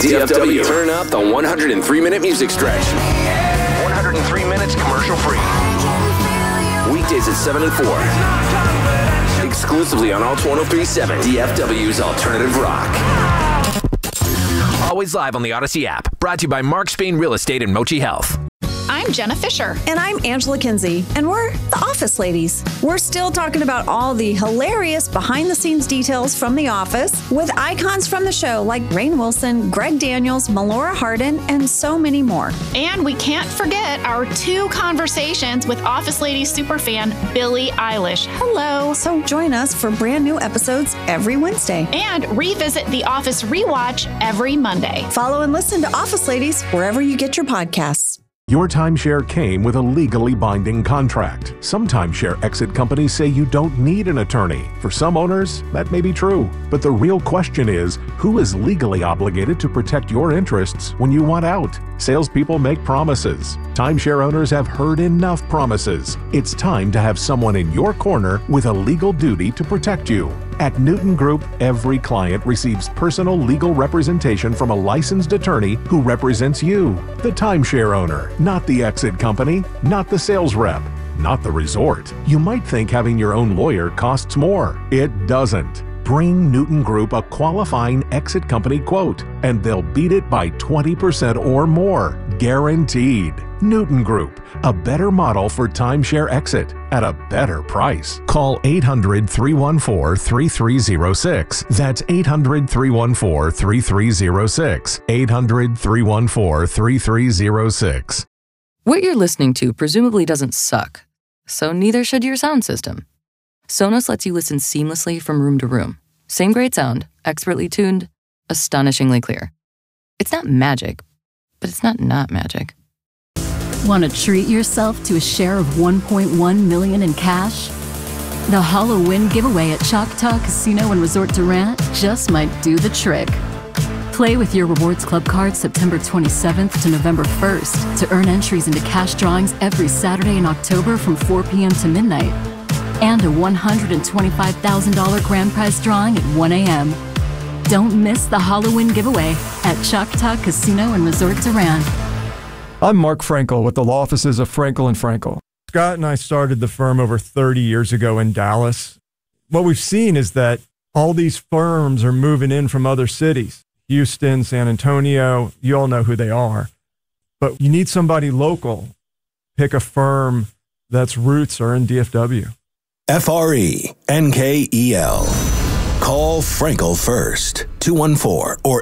DFW. Turn up the 103-minute music stretch. 103 minutes commercial-free. Weekdays at 7 and 4. Exclusively on Alt 103.7, DFW's Alternative Rock. Always live on the Odyssey app. Brought to you by Mark Spain Real Estate and Mochi Health. I'm Jenna Fisher. And I'm Angela Kinsey. And we're the Office Ladies. We're still talking about all the hilarious behind-the-scenes details from The Office with icons from the show like Rainn Wilson, Greg Daniels, Melora Hardin, and so many more. And we can't forget our 2 conversations with Office Ladies superfan Billie Eilish. Hello. So join us for brand new episodes every Wednesday. And revisit The Office Rewatch every Monday. Follow and listen to Office Ladies wherever you get your podcasts. Your timeshare came with a legally binding contract. Some timeshare exit companies say you don't need an attorney. For some owners, that may be true. But the real question is, who is legally obligated to protect your interests when you want out? Salespeople make promises. Timeshare owners have heard enough promises. It's time to have someone in your corner with a legal duty to protect you. At Newton Group, every client receives personal legal representation from a licensed attorney who represents you, the timeshare owner, not the exit company, not the sales rep, not the resort. You might think having your own lawyer costs more. It doesn't. Bring Newton Group a qualifying exit company quote, and they'll beat it by 20% or more, guaranteed. Newton Group, a better model for timeshare exit at a better price. Call 800-314-3306. That's 800-314-3306. 800-314-3306. What you're listening to presumably doesn't suck, so neither should your sound system. Sonos lets you listen seamlessly from room to room. Same great sound, expertly tuned, astonishingly clear. It's not magic, but it's not magic. Want to treat yourself to a share of $1.1 million in cash? The Halloween giveaway at Choctaw Casino and Resort Durant just might do the trick. Play with your Rewards Club card September 27th to November 1st to earn entries into cash drawings every Saturday in October from 4 p.m. to midnight. And a $125,000 grand prize drawing at 1 a.m. Don't miss the Halloween giveaway at Choctaw Casino and Resort Durant. I'm Mark Frankel with the law offices of Frankel & Frankel. Scott and I started the firm over 30 years ago in Dallas. What we've seen is that all these firms are moving in from other cities. Houston, San Antonio, you all know who they are. But you need somebody local. Pick a firm that's roots are in DFW. FRENKEL. Call Frankel first. 214 or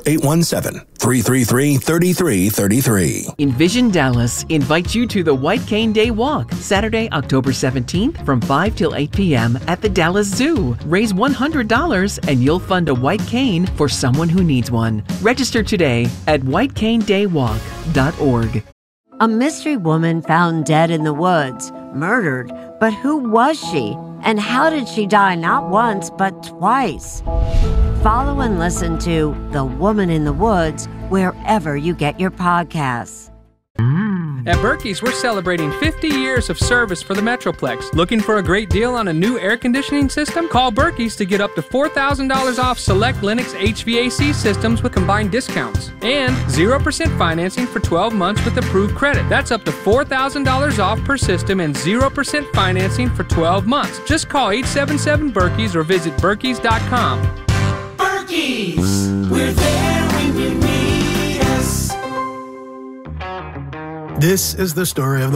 817-333-3333. Envision Dallas invites you to the White Cane Day Walk, Saturday, October 17th from 5 till 8 p.m. at the Dallas Zoo. Raise $100 and you'll fund a white cane for someone who needs one. Register today at whitecanedaywalk.org. A mystery woman found dead in the woods, murdered, but who was she? And how did she die not once, but twice? Follow and listen to The Woman in the Woods wherever you get your podcasts. At Berkey's, we're celebrating 50 years of service for the Metroplex. Looking for a great deal on a new air conditioning system? Call Berkey's to get up to $4,000 off select Lennox HVAC systems with combined discounts. And 0% financing for 12 months with approved credit. That's up to $4,000 off per system and 0% financing for 12 months. Just call 877-BERKEYS or visit Berkeys.com. Berkey's, we're there when you need us. This is the story of the